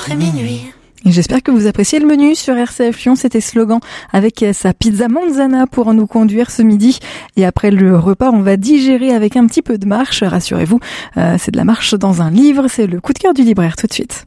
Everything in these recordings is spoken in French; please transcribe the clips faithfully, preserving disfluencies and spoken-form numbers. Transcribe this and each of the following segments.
après minuit. Et j'espère que vous appréciez le menu sur R C F Lyon. C'était Slogan avec sa pizza Manzana pour nous conduire ce midi. Et après le repas, on va digérer avec un petit peu de marche. Rassurez-vous, euh, c'est de la marche dans un livre. C'est le coup de cœur du libraire tout de suite.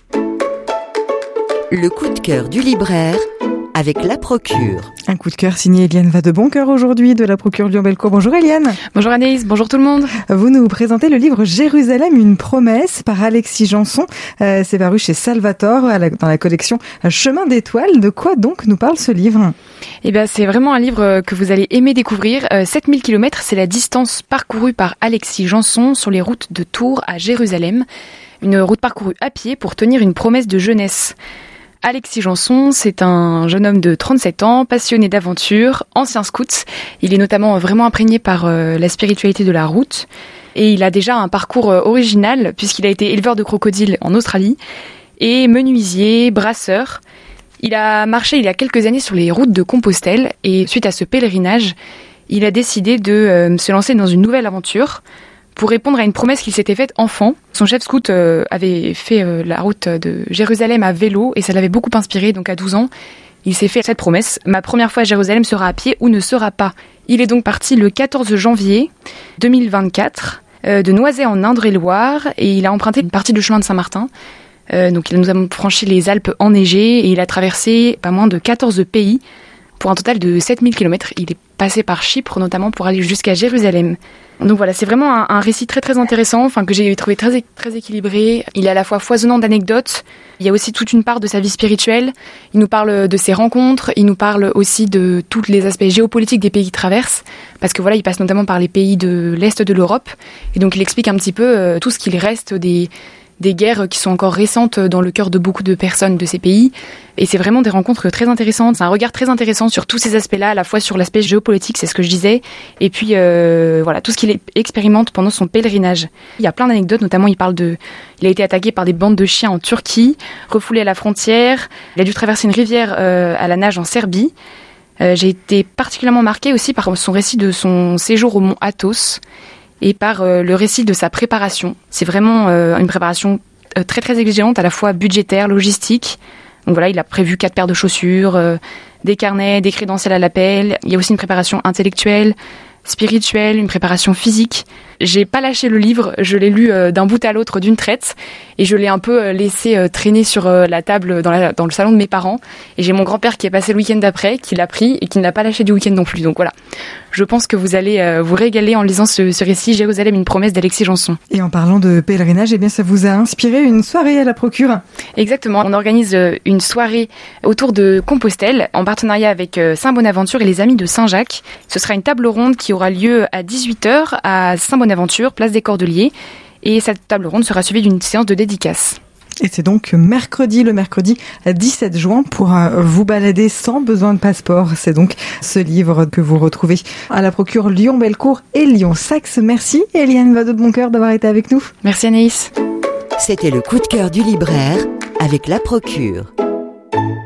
Le coup de cœur du libraire avec La Procure. Un coup de cœur signé Eliane Vadeboncoeur aujourd'hui de La Procure Lyon-Bellecour. Bonjour Eliane. Bonjour Anaïs, bonjour tout le monde. Vous nous présentez le livre Jérusalem, une promesse par Alexis Janson. Euh, c'est paru chez Salvatore à la, dans la collection Chemin d'étoiles. De quoi donc nous parle ce livre ? Eh bien, c'est vraiment un livre que vous allez aimer découvrir. Euh, sept mille kilomètres, c'est la distance parcourue par Alexis Janson sur les routes de Tours à Jérusalem. Une route parcourue à pied pour tenir une promesse de jeunesse. Alexis Janson, c'est un jeune homme de trente-sept ans, passionné d'aventure, ancien scout. Il est notamment vraiment imprégné par euh, la spiritualité de la route. Et il a déjà un parcours euh, original, puisqu'il a été éleveur de crocodiles en Australie, et menuisier, brasseur. Il a marché il y a quelques années sur les routes de Compostelle, et suite à ce pèlerinage, il a décidé de euh, se lancer dans une nouvelle aventure, pour répondre à une promesse qu'il s'était faite enfant. Son chef scout euh, avait fait euh, la route de Jérusalem à vélo et ça l'avait beaucoup inspiré. Donc à douze ans, il s'est fait cette promesse. Ma première fois à Jérusalem sera à pied ou ne sera pas. Il est donc parti le quatorze janvier deux mille vingt-quatre euh, de Noiset en Indre-et-Loire et il a emprunté une partie du chemin de Saint-Martin. Euh, donc nous avons franchi les Alpes enneigées et il a traversé pas moins de quatorze pays pour un total de sept mille kilomètres. Il est passé par Chypre notamment pour aller jusqu'à Jérusalem. Donc voilà, c'est vraiment un, un récit très très intéressant, enfin que j'ai trouvé très très équilibré. Il est à la fois foisonnant d'anecdotes. Il y a aussi toute une part de sa vie spirituelle. Il nous parle de ses rencontres. Il nous parle aussi de tous les aspects géopolitiques des pays qu'il traverse, parce que voilà, il passe notamment par les pays de l'est de l'Europe, et donc il explique un petit peu euh, tout ce qu'il reste des des guerres qui sont encore récentes dans le cœur de beaucoup de personnes de ces pays. Et c'est vraiment des rencontres très intéressantes. C'est un regard très intéressant sur tous ces aspects-là, à la fois sur l'aspect géopolitique, c'est ce que je disais, et puis euh, voilà, tout ce qu'il expérimente pendant son pèlerinage. Il y a plein d'anecdotes, notamment il parle de... Il a été attaqué par des bandes de chiens en Turquie, refoulé à la frontière. Il a dû traverser une rivière euh, à la nage en Serbie. Euh, j'ai été particulièrement marquée aussi par son récit de son séjour au mont Athos, et par euh, le récit de sa préparation. C'est vraiment euh, une préparation euh, très très exigeante, à la fois budgétaire, logistique. Donc voilà, il a prévu quatre paires de chaussures, euh, des carnets, des crédentiels à l'appel. Il y a aussi une préparation intellectuelle, spirituelle, une préparation physique. J'ai pas lâché le livre, je l'ai lu euh, d'un bout à l'autre d'une traite et je l'ai un peu euh, laissé euh, traîner sur euh, la table dans, la, dans le salon de mes parents. Et j'ai mon grand-père qui est passé le week-end d'après, qui l'a pris et qui ne l'a pas lâché du week-end non plus. Donc voilà, je pense que vous allez euh, vous régaler en lisant ce, ce récit Jérusalem, une promesse d'Alexis Janson. Et en parlant de pèlerinage, eh bien ça vous a inspiré une soirée à la Procure. Exactement, on organise euh, une soirée autour de Compostelle en partenariat avec euh, Saint-Bonaventure et les Amis de Saint-Jacques. Ce sera une table ronde qui aura lieu à dix-huit heures à Saint-Bonaventure, place des Cordeliers, et cette table ronde sera suivie d'une séance de dédicace. Et c'est donc mercredi, le mercredi dix-sept juin, pour vous balader sans besoin de passeport. C'est donc ce livre que vous retrouvez à la Procure Lyon-Bellecour et Lyon-Saxe. Merci Eliane Vadeboncoeur d'avoir été avec nous. Merci Anaïs. C'était le coup de cœur du libraire avec La Procure.